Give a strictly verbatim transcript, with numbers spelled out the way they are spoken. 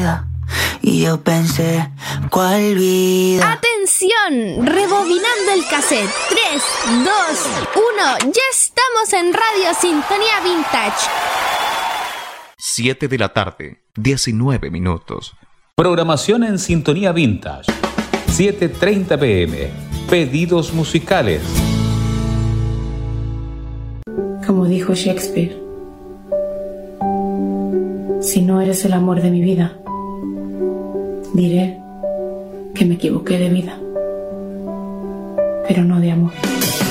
vida. Y yo pensé, ¿cuál vida? ¡Atención! Rebobinando el cassette. tres, dos, uno. Ya estamos en Radio Sintonía Vintage. siete de la tarde, diecinueve minutos. Programación en Sintonía Vintage. siete treinta pm. Pedidos musicales. Como dijo Shakespeare, si no eres el amor de mi vida, diré que me equivoqué de vida, pero no de amor.